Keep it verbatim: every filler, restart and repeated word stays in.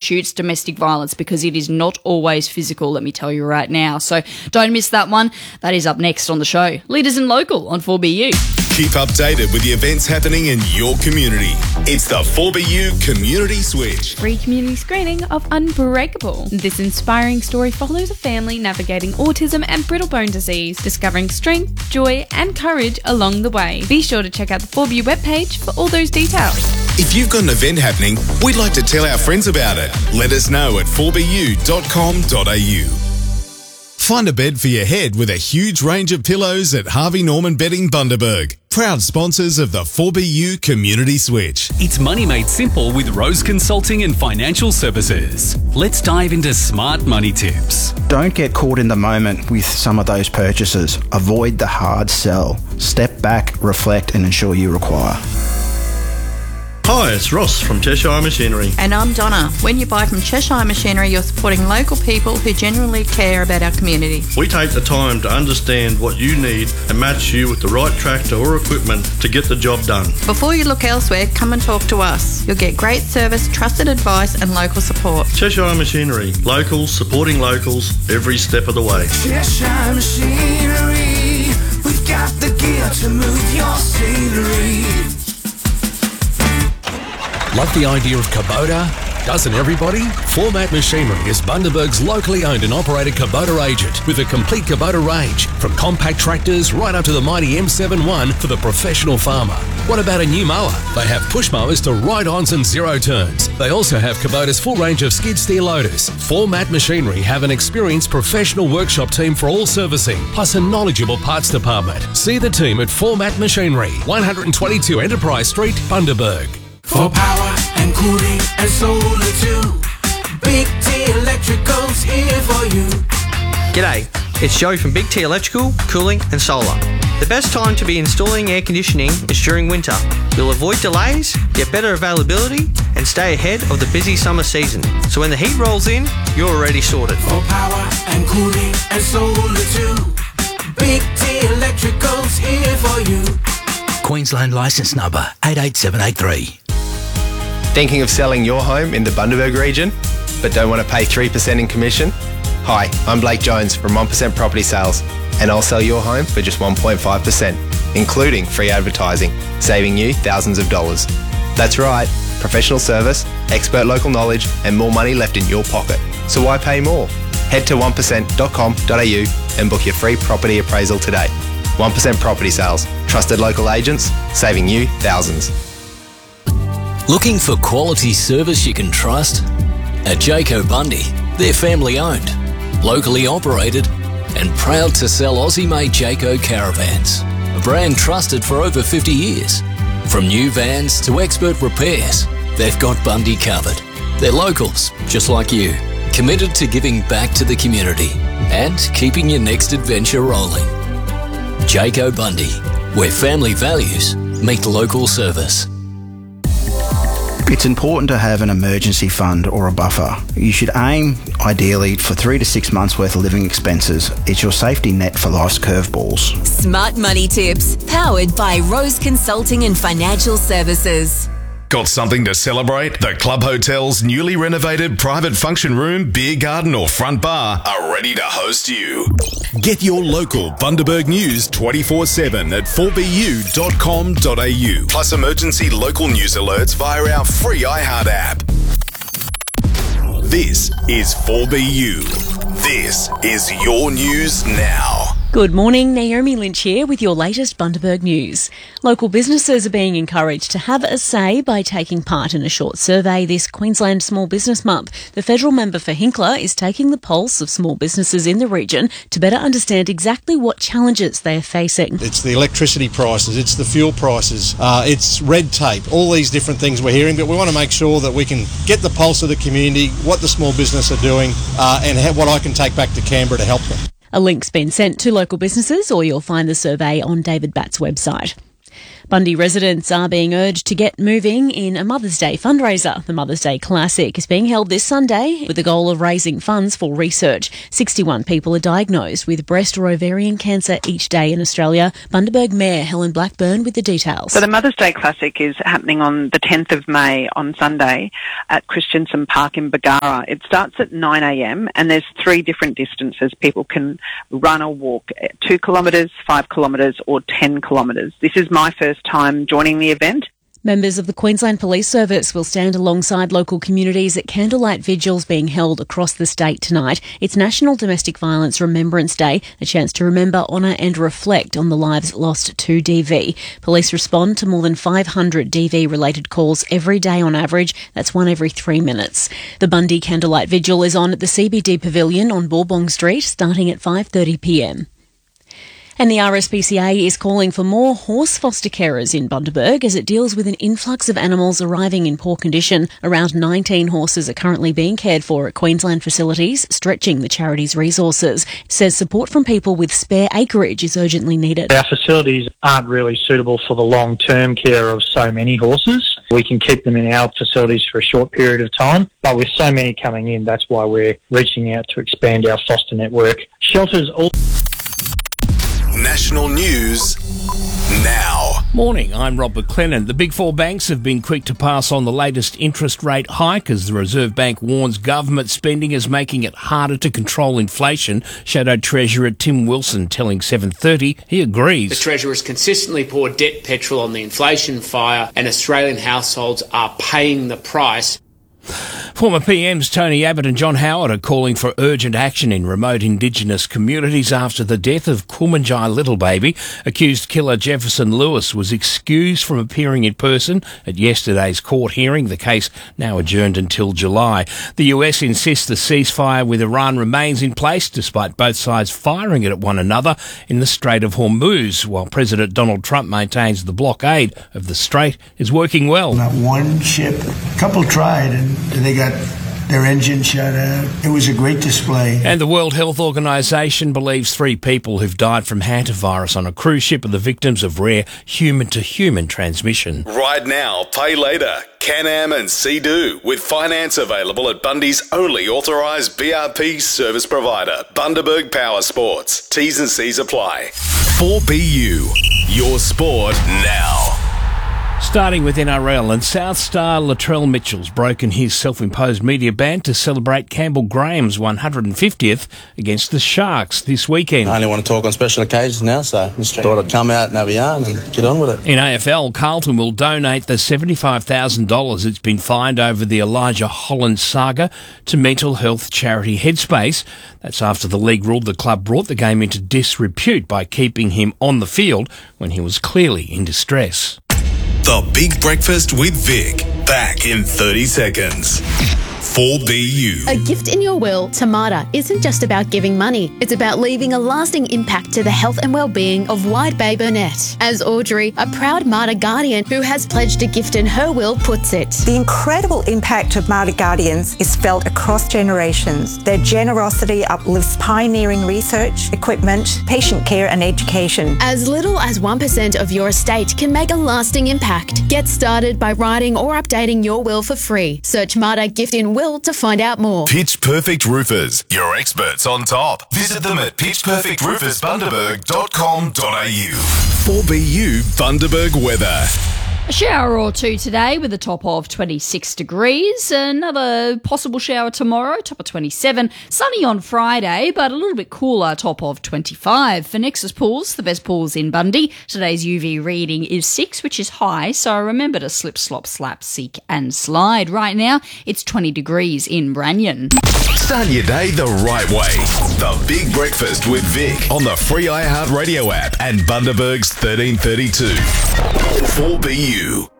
constitutes domestic violence, because it is not always physical, let me tell you right now. So don't miss that one. That is up next on the show. Leaders in Local on four B U. Keep updated with the events happening in your community. It's the four B U Community Switch. Free community screening of Unbreakable. This inspiring story follows a family navigating autism and brittle bone disease, discovering strength, joy and courage along the way. Be sure to check out the four B U webpage for all those details. If you've got an event happening, we'd like to tell our friends about it. Let us know at four b u dot com dot a u. Find a bed for your head with a huge range of pillows at Harvey Norman Bedding Bundaberg. Proud sponsors of the four B U Community Switch. It's money made simple with Rose Consulting and Financial Services. Let's dive into smart money tips. Don't get caught in the moment with some of those purchases. Avoid the hard sell. Step back, reflect and ensure you require. Hi, it's Ross from Cheshire Machinery. And I'm Donna. When you buy from Cheshire Machinery, you're supporting local people who genuinely care about our community. We take the time to understand what you need and match you with the right tractor or equipment to get the job done. Before you look elsewhere, come and talk to us. You'll get great service, trusted advice and local support. Cheshire Machinery. Locals supporting locals every step of the way. Cheshire Machinery. We've got the gear to move your scenery. Love the idea of Kubota? Doesn't everybody? Format Machinery is Bundaberg's locally owned and operated Kubota agent with a complete Kubota range, from compact tractors right up to the mighty M seventy-one for the professional farmer. What about a new mower? They have push mowers to ride-ons and zero turns. They also have Kubota's full range of skid steer loaders. Format Machinery have an experienced professional workshop team for all servicing, plus a knowledgeable parts department. See the team at Format Machinery, one twenty-two Enterprise Street, Bundaberg. For power and cooling and solar too, Big T Electrical's here for you. G'day, it's Joe from Big T Electrical, Cooling and Solar. The best time to be installing air conditioning is during winter. You'll avoid delays, get better availability and stay ahead of the busy summer season. So when the heat rolls in, you're already sorted. For power and cooling and solar too, Big T Electrical's here for you. Queensland licence number eight eight seven eight three. Thinking of selling your home in the Bundaberg region, but don't want to pay three percent in commission? Hi, I'm Blake Jones from one percent Property Sales, and I'll sell your home for just one point five percent, including free advertising, saving you thousands of dollars. That's right, professional service, expert local knowledge, and more money left in your pocket. So why pay more? Head to one percent dot com dot a u and book your free property appraisal today. one percent Property Sales, trusted local agents, saving you thousands. Looking for quality service you can trust? At Jayco Bundy, they're family owned, locally operated and proud to sell Aussie-made Jayco caravans, a brand trusted for over fifty years. From new vans to expert repairs, they've got Bundy covered. They're locals, just like you, committed to giving back to the community and keeping your next adventure rolling. Jayco Bundy, where family values meet local service. It's important to have an emergency fund or a buffer. You should aim, ideally, for three to six months' worth of living expenses. It's your safety net for life's curveballs. Smart Money Tips, powered by Rose Consulting and Financial Services. Got something to celebrate? The Club Hotel's newly renovated private function room, beer garden or front bar are ready to host you. Get your local Bundaberg news twenty-four seven at four b u dot com dot a u. Plus emergency local news alerts via our free iHeart app. This is four B U. This is your news now. Good morning, Naomi Lynch here with your latest Bundaberg news. Local businesses are being encouraged to have a say by taking part in a short survey this Queensland Small Business Month. The federal member for Hinkler is taking the pulse of small businesses in the region to better understand exactly what challenges they are facing. It's the electricity prices, it's the fuel prices, uh, it's red tape, all these different things we're hearing, but we want to make sure that we can get the pulse of the community, what the small business are doing, uh, and ha- what I can take back to Canberra to help them. A link's been sent to local businesses, or you'll find the survey on David Batt's website. Bundy residents are being urged to get moving in a Mother's Day fundraiser. The Mother's Day Classic is being held this Sunday with the goal of raising funds for research. sixty-one people are diagnosed with breast or ovarian cancer each day in Australia. Bundaberg Mayor Helen Blackburn with the details. So the Mother's Day Classic is happening on the tenth of May on Sunday at Christensen Park in Bargara. It starts at nine a m and there's three different distances. People can run or walk two kilometres, five kilometres or ten kilometres. This is my first time joining the event. Members of the Queensland Police Service will stand alongside local communities at candlelight vigils being held across the state tonight. It's National Domestic Violence Remembrance Day, a chance to remember, honour and reflect on the lives lost to D V. Police respond to more than five hundred D V-related calls every day on average. That's one every three minutes. The Bundy Candlelight Vigil is on at the C B D Pavilion on Bourbon Street, starting at five thirty p m. And the R S P C A is calling for more horse foster carers in Bundaberg as it deals with an influx of animals arriving in poor condition. Around nineteen horses are currently being cared for at Queensland facilities, stretching the charity's resources. It says support from people with spare acreage is urgently needed. Our facilities aren't really suitable for the long-term care of so many horses. We can keep them in our facilities for a short period of time, but with so many coming in, that's why we're reaching out to expand our foster network. Shelters all... National news now. Morning, I'm Rob McLennan. The Big Four banks have been quick to pass on the latest interest rate hike as the Reserve Bank warns government spending is making it harder to control inflation. Shadow Treasurer Tim Wilson telling seven thirty he agrees. The Treasurer's consistently poured debt petrol on the inflation fire and Australian households are paying the price. Former P Ms Tony Abbott and John Howard are calling for urgent action in remote Indigenous communities after the death of Kumanjai Little Baby. Accused killer Jefferson Lewis was excused from appearing in person at yesterday's court hearing, the case now adjourned until July. The U S insists the ceasefire with Iran remains in place despite both sides firing it at one another in the Strait of Hormuz, while President Donald Trump maintains the blockade of the strait is working well. Not one ship, a couple tried and they got their engine shut out. It was a great display. And the World Health Organization believes three people who've died from hantavirus on a cruise ship are the victims of rare human-to-human transmission. Ride now, pay later. Can-Am and Sea-Doo, with finance available at Bundy's only authorised B R P service provider, Bundaberg Power Sports. T's and C's apply. four B U, your sport now. Starting with N R L, and South star Latrell Mitchell's broken his self-imposed media ban to celebrate Campbell Graham's one hundred fiftieth against the Sharks this weekend. I only want to talk on special occasions now, so just thought I'd come out and have a yarn and get on with it. In A F L, Carlton will donate the seventy-five thousand dollars it's been fined over the Elijah Holland saga to mental health charity Headspace. That's after the league ruled the club brought the game into disrepute by keeping him on the field when he was clearly in distress. The Big Breakfast with Vic. Back in thirty seconds. four B U. A gift in your will to Marta isn't just about giving money. It's about leaving a lasting impact to the health and well-being of White Bay Burnett. As Audrey, a proud Marta Guardian who has pledged a gift in her will, puts it. The incredible impact of Marta Guardians is felt across generations. Their generosity uplifts pioneering research, equipment, patient care and education. As little as one percent of your estate can make a lasting impact. Get started by writing or updating your will for free. Search Marta Gift in Will to find out more. Pitch Perfect Roofers, your experts on top. Visit them at pitch perfect roofers bundaberg dot com dot a u. four B U Bundaberg weather. A shower or two today with a top of twenty-six degrees. Another possible shower tomorrow, top of twenty-seven. Sunny on Friday, but a little bit cooler, top of twenty-five. For Nexus Pools, the best pools in Bundy, today's U V reading is six, which is high, so remember to slip, slop, slap, seek and slide. Right now, it's twenty degrees in Branyan. Start your day the right way. The Big Breakfast with Vic on the free iHeartRadio app and Bundaberg's thirteen thirty-two. four B U.